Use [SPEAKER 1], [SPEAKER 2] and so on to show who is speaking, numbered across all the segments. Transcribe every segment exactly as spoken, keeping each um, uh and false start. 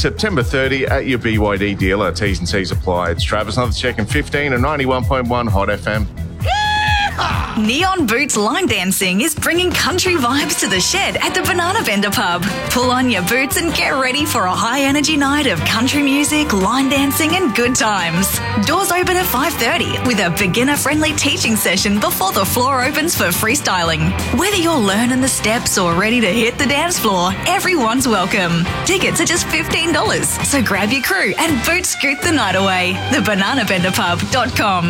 [SPEAKER 1] September thirtieth at your B Y D dealer. T's and C's apply. It's Travis Another Checking fifteen and ninety-one point one Hot F M.
[SPEAKER 2] Neon Boots line dancing is bringing country vibes to the shed at the Banana Bender pub. Pull on your boots and get ready for a high-energy night of country music, line dancing and good times. Doors open at five thirty with a beginner-friendly teaching session before the floor opens for freestyling. Whether you're learning the steps or ready to hit the dance floor, everyone's welcome. Tickets are just fifteen dollars, so grab your crew and boot scoot the night away. the banana bender pub dot com.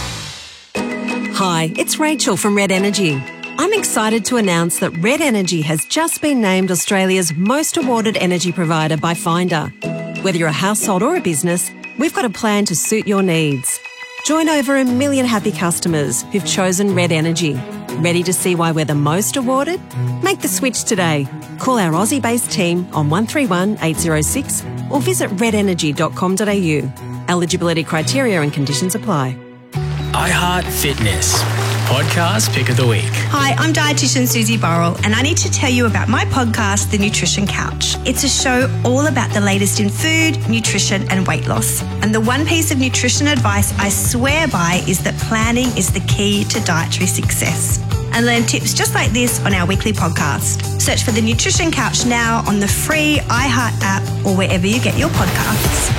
[SPEAKER 3] Hi, it's Rachel from Red Energy. I'm excited to announce that Red Energy has just been named Australia's most awarded energy provider by Finder. Whether you're a household or a business, we've got a plan to suit your needs. Join over a million happy customers who've chosen Red Energy. Ready to see why we're the most awarded? Make the switch today. Call our Aussie-based team on one three one, eight zero six or visit red energy dot com dot a u. Eligibility criteria and conditions apply.
[SPEAKER 4] iHeart Fitness, podcast pick of the week.
[SPEAKER 5] Hi, I'm dietitian Susie Burrell, and I need to tell you about my podcast, The Nutrition Couch. It's a show all about the latest in food, nutrition, and weight loss. And the one piece of nutrition advice I swear by is that planning is the key to dietary success. And learn tips just like this on our weekly podcast. Search for The Nutrition Couch now on the free iHeart app or wherever you get your podcasts.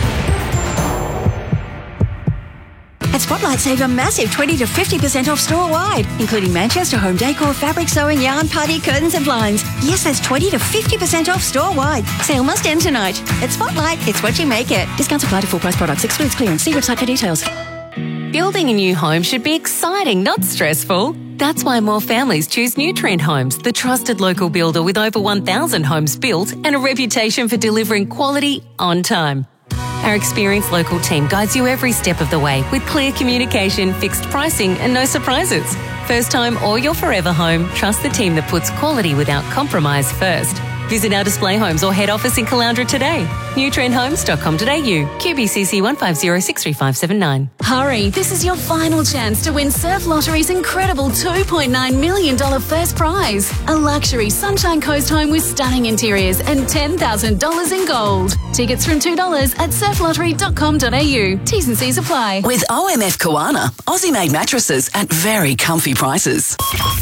[SPEAKER 6] At Spotlight, save a massive twenty to fifty percent off store-wide, including Manchester home decor, fabric sewing, yarn, party, curtains and blinds. Yes, that's twenty to fifty percent off store-wide. Sale must end tonight. At Spotlight, it's what you make it. Discounts apply to full price products. Excludes clearance. See website for details.
[SPEAKER 7] Building a new home should be exciting, not stressful. That's why more families choose New Trend Homes, the trusted local builder with over one thousand homes built and a reputation for delivering quality on time. Our experienced local team guides you every step of the way with clear communication, fixed pricing and no surprises. First time or your forever home, trust the team that puts quality without compromise first. Visit our display homes or head office in Caloundra today. new trend homes dot com dot a u. Q B C C one five zero six three five seven nine.
[SPEAKER 8] Hurry, this is your final chance to win Surf Lottery's incredible two point nine million dollars first prize. A luxury Sunshine Coast home with stunning interiors and ten thousand dollars in gold. Tickets from two dollars at surf lottery dot com dot a u. T's and C's apply.
[SPEAKER 9] With O M F Koana, Aussie-made mattresses at very comfy prices.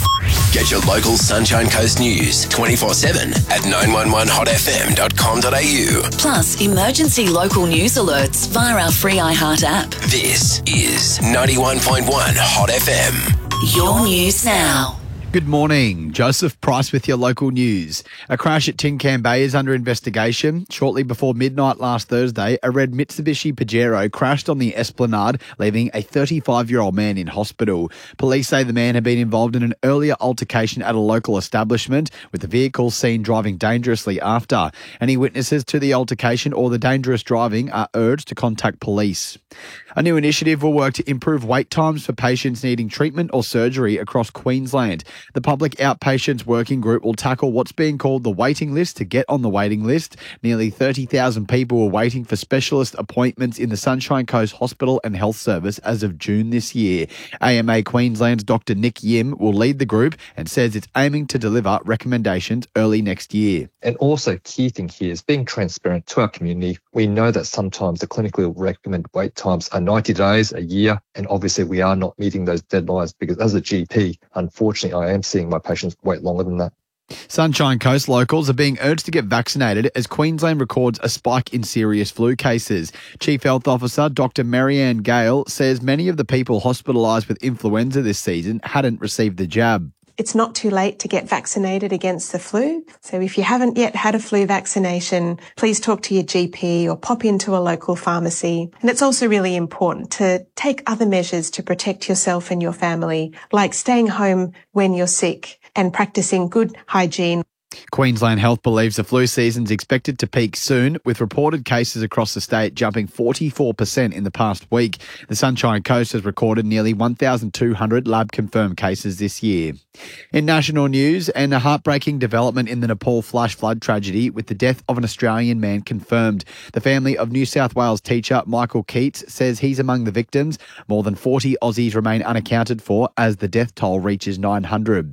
[SPEAKER 10] Get your local Sunshine Coast news twenty-four seven at nine one one hot f m dot com dot a u.
[SPEAKER 9] Plus, emergency local news alerts via our free iHeart app.
[SPEAKER 10] This is ninety-one point one Hot F M.
[SPEAKER 9] Your news now.
[SPEAKER 11] Good morning. Joseph Price with your local news. A crash at Tin Can Bay is under investigation. Shortly before midnight last Thursday, a red Mitsubishi Pajero crashed on the Esplanade, leaving a thirty-five-year-old man in hospital. Police say the man had been involved in an earlier altercation at a local establishment, with the vehicle seen driving dangerously after. Any witnesses to the altercation or the dangerous driving are urged to contact police. A new initiative will work to improve wait times for patients needing treatment or surgery across Queensland. The Public Outpatients Working Group will tackle what's being called the waiting list to get on the waiting list. Nearly thirty thousand people were waiting for specialist appointments in the Sunshine Coast Hospital and Health Service as of June this year. A M A Queensland's Doctor Nick Yim will lead the group and says it's aiming to deliver recommendations early next year.
[SPEAKER 12] And also, key thing here is being transparent to our community. We know that sometimes the clinically recommended wait times are ninety days, a year, and obviously we are not meeting those deadlines because as a G P, unfortunately, I am seeing my patients wait longer than that.
[SPEAKER 11] Sunshine Coast locals are being urged to get vaccinated as Queensland records a spike in serious flu cases. Chief Health Officer Doctor Marianne Gale says many of the people hospitalised with influenza this season hadn't received the jab.
[SPEAKER 13] It's not too late to get vaccinated against the flu. So if you haven't yet had a flu vaccination, please talk to your G P or pop into a local pharmacy. And it's also really important to take other measures to protect yourself and your family, like staying home when you're sick and practicing good hygiene.
[SPEAKER 11] Queensland Health believes the flu season's expected to peak soon, with reported cases across the state jumping forty-four percent in the past week. The Sunshine Coast has recorded nearly one thousand two hundred lab-confirmed cases this year. In national news, and a heartbreaking development in the Nepal flash flood tragedy with the death of an Australian man confirmed. The family of New South Wales teacher Michael Keats says he's among the victims. More than forty Aussies remain unaccounted for as the death toll reaches nine hundred.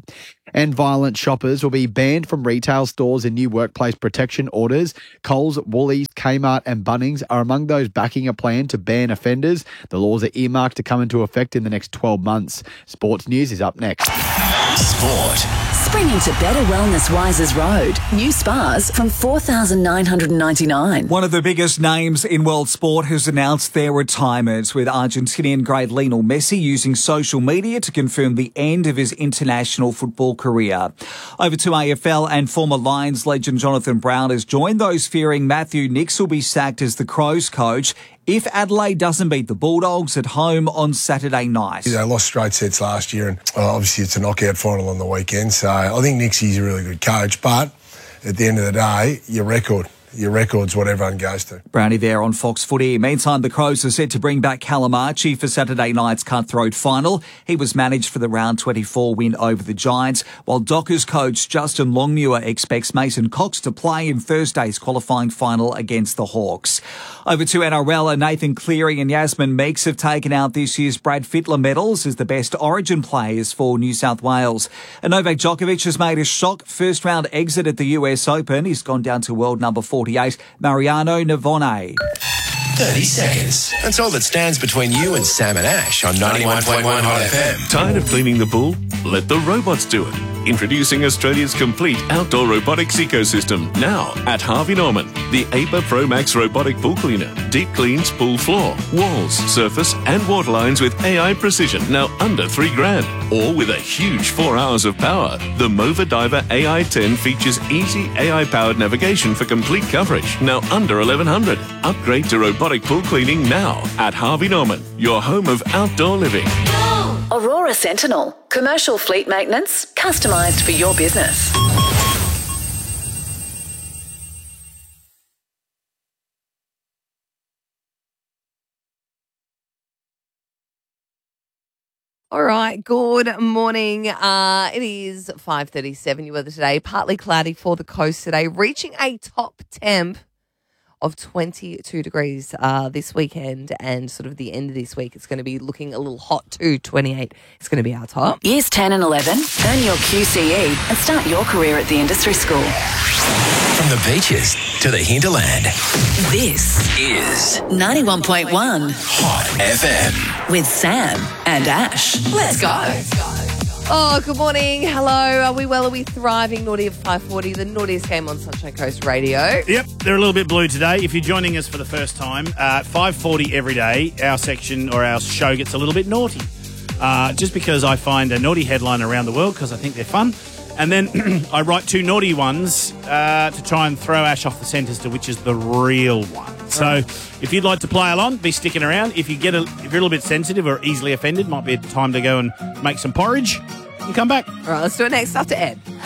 [SPEAKER 11] And violent shoppers will be banned from retail stores in new workplace protection orders. Coles, Woolies, Kmart and Bunnings are among those backing a plan to ban offenders. The laws are earmarked to come into effect in the next twelve months. Sports News is up next.
[SPEAKER 10] Sport.
[SPEAKER 9] Spring into better wellness Wisers Road. New spas from four thousand nine hundred ninety-nine dollars.
[SPEAKER 14] One of the biggest names in world sport has announced their retirement, with Argentinian great Lionel Messi using social media to confirm the end of his international football career. Over to A F L, and former Lions legend Jonathan Brown has joined those fearing Matthew Nicks will be sacked as the Crows coach if Adelaide doesn't beat the Bulldogs at home on Saturday night.
[SPEAKER 15] They lost straight sets last year, and well, obviously it's a knockout final on the weekend, so I think Nixie's a really good coach, but at the end of the day, your record. Your record's what everyone goes to.
[SPEAKER 14] Brownie there on Fox Footy. Meantime, the Crows are set to bring back Callum Archie for Saturday night's cutthroat final. He was managed for the round twenty-four win over the Giants, while Dockers coach Justin Longmuir expects Mason Cox to play in Thursday's qualifying final against the Hawks. Over to N R L, Nathan Cleary and Yasmin Meeks have taken out this year's Brad Fittler medals as the best Origin players for New South Wales. And Novak Djokovic has made a shock first round exit at the U S Open. He's gone down to world number forty-eight, Mariano Navone.
[SPEAKER 10] thirty seconds. That's all that stands between you and Sam and Ash on ninety-one point one Hot F M.
[SPEAKER 16] Tired of cleaning the pool? Let the robots do it. Introducing Australia's complete outdoor robotics ecosystem, now at Harvey Norman. The A P A Pro Max robotic pool cleaner. Deep cleans pool floor, walls, surface and water lines with A I precision, now under three grand. Or with a huge four hours of power. The Mova Diver A I ten features easy A I-powered navigation for complete coverage, now under eleven hundred. Upgrade to robotic pool cleaning now at Harvey Norman, your home of outdoor living.
[SPEAKER 9] Aurora Sentinel. Commercial fleet maintenance, customised for your business.
[SPEAKER 17] All right, good morning. Uh, it is five thirty-seven. Your weather today, partly cloudy for the coast today, reaching a top temp of twenty-two degrees uh, this weekend, and sort of the end of this week it's going to be looking a little hot too. twenty-eight is going to be our top.
[SPEAKER 9] Years ten and eleven, earn your Q C E and start your career at the industry school.
[SPEAKER 10] From the beaches to the hinterland,
[SPEAKER 9] This
[SPEAKER 10] is
[SPEAKER 9] ninety-one point one
[SPEAKER 10] Hot F M.
[SPEAKER 9] with Sam and Ash. Let's go.
[SPEAKER 17] Oh, good morning. Hello. Are we well? Are we thriving? Naughty at five forty, the naughtiest game on Sunshine Coast Radio.
[SPEAKER 18] Yep, they're a little bit blue today. If you're joining us for the first time, uh, five forty every day, our section or our show gets a little bit naughty. Uh, just because I find a naughty headline around the world because I think they're fun. And then I write two naughty ones uh, to try and throw Ash off the scent as to which is the real one. So if you'd like to play along, be sticking around. If you get a, if you're a little bit sensitive or easily offended, might be a time to go and make some porridge and come back.
[SPEAKER 17] All right, let's do it next after Ed.